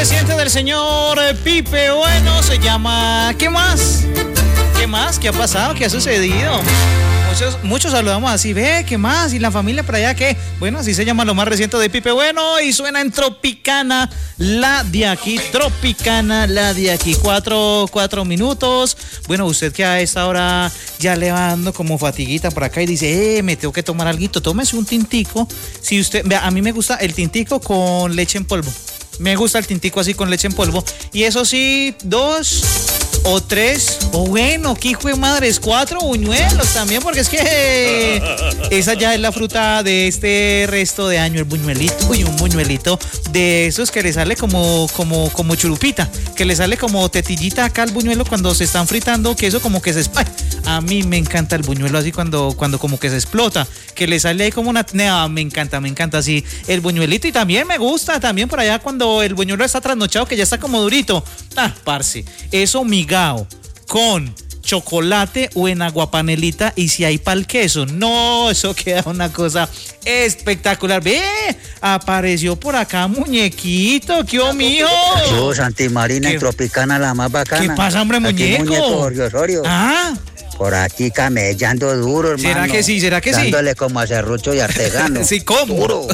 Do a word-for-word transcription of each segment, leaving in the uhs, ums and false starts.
reciente del señor Pipe Bueno se llama ¿Qué más? ¿Qué más? ¿Qué ha pasado? ¿Qué ha sucedido? Muchos, muchos saludamos así, ve, ¿qué más? ¿Y la familia por allá qué? Bueno, así se llama lo más reciente de Pipe Bueno y suena en Tropicana, la de aquí, Tropicana, la de aquí, cuatro, cuatro minutos. Bueno, usted que a esta hora ya le va dando como fatiguita por acá y dice, eh, me tengo que tomar alguito, tómese un tintico. Si usted, vea, a mí me gusta el tintico con leche en polvo. Me gusta el tintico así con leche en polvo. Y eso sí, dos o tres, o bueno, ¿qué hijo de madres? Cuatro buñuelos también, porque es que esa ya es la fruta de este resto de año, el buñuelito. Uy, un buñuelito de esos que le sale como, como, como churupita, que le sale como tetillita acá al buñuelo cuando se están fritando, que eso como que se espaya. A mí me encanta el buñuelo así cuando, cuando como que se explota, que le sale ahí como una... No, me encanta, me encanta así el buñuelito. Y también me gusta, también por allá cuando el buñuelo está trasnochado, que ya está como durito. Ah, parce, eso migao con chocolate o en aguapanelita y si hay pa'l queso. No, eso queda una cosa espectacular. Ve, apareció por acá muñequito, ¿qué oh, mijo? Yo, Santi Marina y Tropicana, la más bacana. ¿Qué pasa, hombre, muñeco? Aquí, muñeco Jorge Osorio. Ah. Por aquí camellando duro, hermano. ¿Será que sí? ¿Será que dándole sí? Dándole como a Serrucho y Artegano. Sí, ¿cómo? Duro.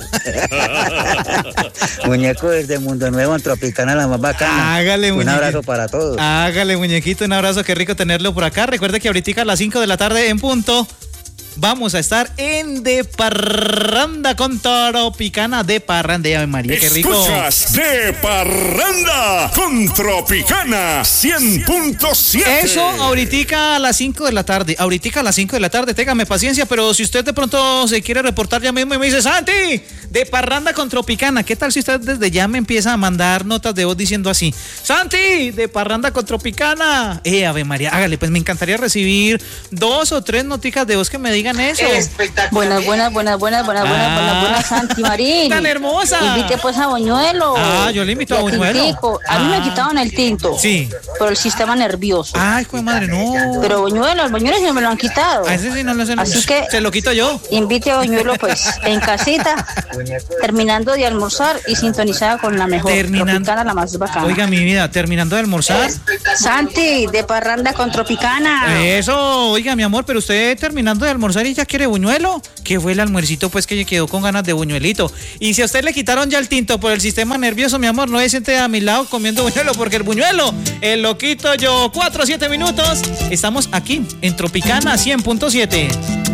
Muñeco desde Mundo Nuevo en Tropicana, la más bacana. Hágale, muñequito. Un abrazo para todos. Hágale, muñequito, un abrazo. Qué rico tenerlo por acá. Recuerde que ahorita a las cinco de la tarde en punto vamos a estar en De Parranda con Tropicana. De Parranda, Ave María, qué rico. Escuchas De Parranda con Tropicana cien punto siete. Eso, ahorita a las cinco de la tarde. Ahorita a las cinco de la tarde, téngame paciencia, pero si usted de pronto se quiere reportar ya mismo y me dice, Santi, De Parranda con Tropicana, ¿qué tal si usted desde ya me empieza a mandar notas de voz diciendo así, Santi, De Parranda con Tropicana? Eh, Ave María, hágale, pues me encantaría recibir dos o tres noticas de voz que me digan eso. Buenas, buenas, buenas, buenas, buenas, buenas, Ah. buenas, buenas, Santi Marín. ¡Tan hermosa! Invite pues a Buñuelo. Ah, yo le invito Y a Buñuelo. tintico. A mí me Ah. quitaron el tinto. Sí. Por el sistema nervioso. Ay, hijo de madre, no. Pero Buñuelo, el Buñuelo sí me lo han quitado. A ese sí no lo sé. Así que se lo quito yo. invite a Buñuelo pues en casita, terminando de almorzar y sintonizada con la mejor. Terminando. Tropicana, la más bacana. Oiga, mi vida, terminando de almorzar. Santi, De Parranda con Tropicana. Eso, oiga, mi amor, pero usted terminando de almorzar y ya quiere buñuelo. ¿Qué fue el almuercito? Pues que quedó con ganas de buñuelito. Y si a usted le quitaron ya el tinto por el sistema nervioso, mi amor, no se siente a mi lado comiendo buñuelo, porque el buñuelo, el lo quito yo. Cuatro, siete minutos. Estamos aquí en Tropicana cien punto siete.